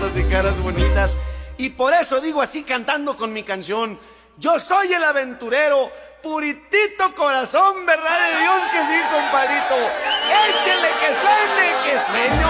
bonitas y caras bonitas. Y por eso digo así cantando con mi canción: yo soy el aventurero, puritito corazón, verdad de Dios que sí, compadrito. Échele que suene, que suene.